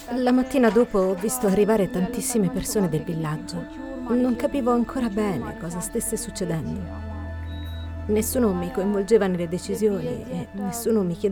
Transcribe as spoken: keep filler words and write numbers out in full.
La mattina dopo ho visto arrivare tantissime persone del villaggio. Non capivo ancora bene cosa stesse succedendo. Nessuno mi coinvolgeva nelle decisioni e nessuno mi chiedeva